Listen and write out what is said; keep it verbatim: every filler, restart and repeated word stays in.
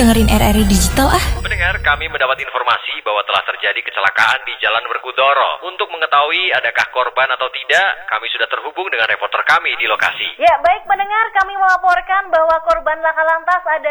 dengerin R R I Digital ah. Pendengar, kami mendapat informasi bahwa telah terjadi kecelakaan di Jalan Werkudara. Untuk mengetahui adakah korban atau tidak, kami sudah terhubung dengan reporter kami di lokasi. Ya, baik pendengar, kami melaporkan bahwa korban laka lantas ada